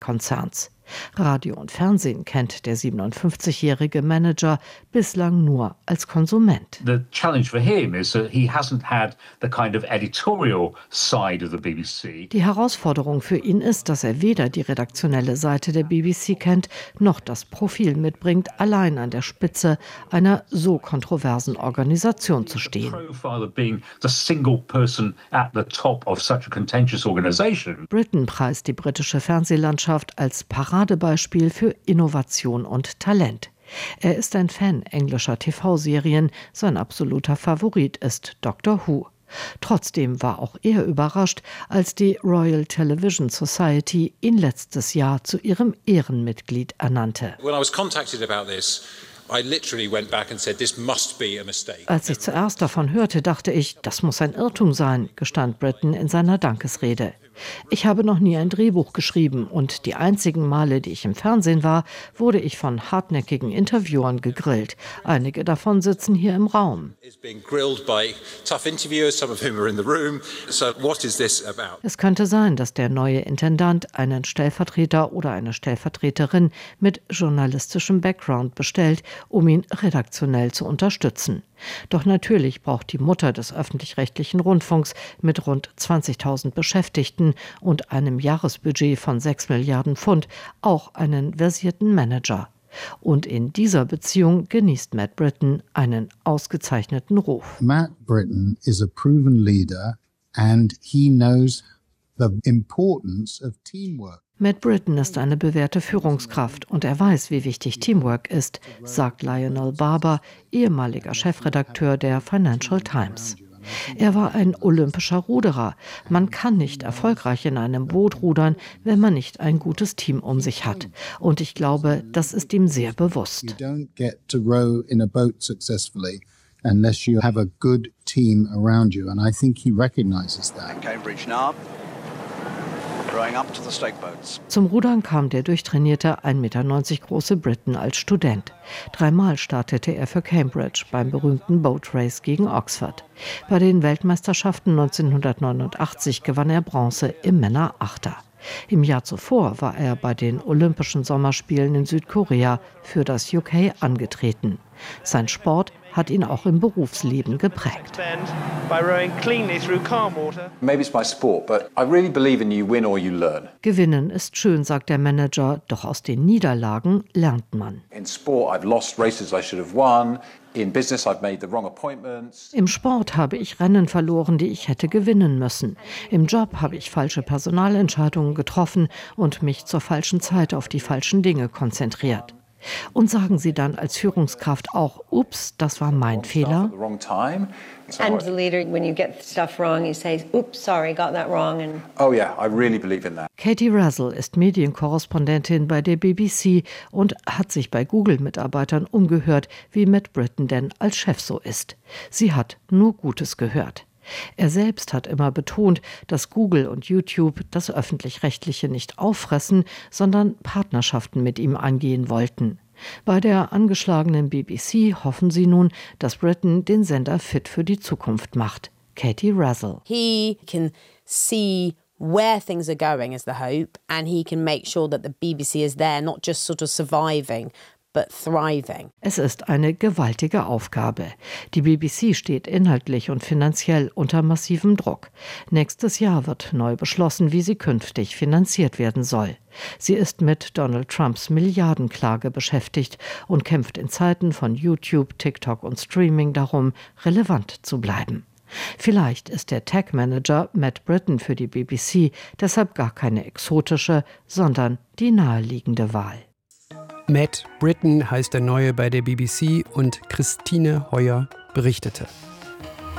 Konzerns. Radio und Fernsehen kennt der 57-jährige Manager bislang nur als Konsument. The challenge for him is that he hasn't had the kind of editorial side of the BBC. Die Herausforderung für ihn ist, dass er weder die redaktionelle Seite der BBC kennt, noch das Profil mitbringt, allein an der Spitze einer so kontroversen Organisation zu stehen. Britain preist die britische Fernsehlandschaft als Paradebeispiel für Innovation und Talent. Er ist ein Fan englischer TV-Serien, sein absoluter Favorit ist Doctor Who. Trotzdem war auch er überrascht, als die Royal Television Society ihn letztes Jahr zu ihrem Ehrenmitglied ernannte. Als ich zuerst davon hörte, dachte ich, das muss ein Irrtum sein, gestand Britton in seiner Dankesrede. Ich habe noch nie ein Drehbuch geschrieben und die einzigen Male, die ich im Fernsehen war, wurde ich von hartnäckigen Interviewern gegrillt. Einige davon sitzen hier im Raum. Es könnte sein, dass der neue Intendant einen Stellvertreter oder eine Stellvertreterin mit journalistischem Background bestellt, um ihn redaktionell zu unterstützen. Doch natürlich braucht die Mutter des öffentlich-rechtlichen Rundfunks mit rund 20.000 Beschäftigten und einem Jahresbudget von 6 Milliarden Pfund auch einen versierten Manager. Und in dieser Beziehung genießt Matt Britton einen ausgezeichneten Ruf. Matt Britton is a proven leader and he knows the importance of teamwork. Matt Britton ist eine bewährte Führungskraft und er weiß, wie wichtig Teamwork ist, sagt Lionel Barber, ehemaliger Chefredakteur der Financial Times. Er war ein olympischer Ruderer. Man kann nicht erfolgreich in einem Boot rudern, wenn man nicht ein gutes Team um sich hat. Und ich glaube, das ist ihm sehr bewusst. Unless you have a good team around you, and I think he recognizes that. Cambridge now. Zum Rudern kam der durchtrainierte 1,90 Meter große Britton als Student. 3-mal startete er für Cambridge beim berühmten Boat Race gegen Oxford. Bei den Weltmeisterschaften 1989 gewann er Bronze im Männer-Achter. Im Jahr zuvor war er bei den Olympischen Sommerspielen in Südkorea für das UK angetreten. Sein Sport hat ihn auch im Berufsleben geprägt. Gewinnen ist schön, sagt der Manager, doch aus den Niederlagen lernt man. Im Sport habe ich Rennen verloren, die ich hätte gewinnen müssen. Im Job habe ich falsche Personalentscheidungen getroffen und mich zur falschen Zeit auf die falschen Dinge konzentriert. Und sagen Sie dann als Führungskraft auch, ups, das war mein Fehler? And the leader, when you get stuff wrong, you say, oops, sorry, got that wrong. And Oh yeah, I really believe in that. Katie Razzle ist Medienkorrespondentin bei der BBC und hat sich bei Google-Mitarbeitern umgehört, wie Matt Britton denn als Chef so ist. Sie hat nur Gutes gehört. Er selbst hat immer betont, dass Google und YouTube das Öffentlich-Rechtliche nicht auffressen, sondern Partnerschaften mit ihm angehen wollten. Bei der angeschlagenen BBC hoffen sie nun, dass Britton den Sender fit für die Zukunft macht. Katie Razzle. He can see where things are going is the hope, and he can make sure that the BBC is there, not just sort of surviving, but thriving. Es ist eine gewaltige Aufgabe. Die BBC steht inhaltlich und finanziell unter massivem Druck. Nächstes Jahr wird neu beschlossen, wie sie künftig finanziert werden soll. Sie ist mit Donald Trumps Milliardenklage beschäftigt und kämpft in Zeiten von YouTube, TikTok und Streaming darum, relevant zu bleiben. Vielleicht ist der Tech-Manager Matt Britton für die BBC deshalb gar keine exotische, sondern die naheliegende Wahl. Matt Britton heißt der Neue bei der BBC und Christine Heuer berichtete.